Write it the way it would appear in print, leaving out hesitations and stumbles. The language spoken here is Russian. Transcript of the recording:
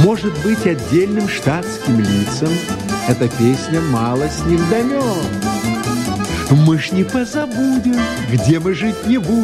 Может быть, отдельным штатским лицам эта песня мало с ним дает. Мы ж не позабудем, где мы жить не будем.